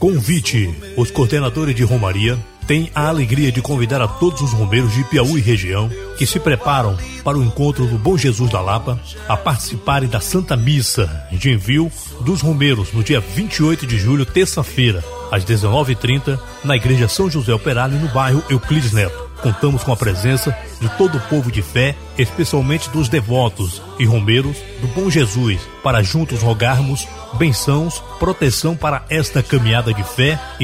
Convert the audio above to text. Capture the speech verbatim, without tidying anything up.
Convite. Os coordenadores de Romaria têm a alegria de convidar a todos os romeiros de Piauí e região que se preparam para o encontro do Bom Jesus da Lapa a participarem da Santa Missa de envio dos romeiros no dia vinte e oito de julho, terça-feira, às dezenove e trinta, na Igreja São José Operário, no bairro Euclides Neto. Contamos com a presença de todo o povo de fé, especialmente dos devotos e romeiros do Bom Jesus, para juntos rogarmos bençãos, proteção para esta caminhada de fé e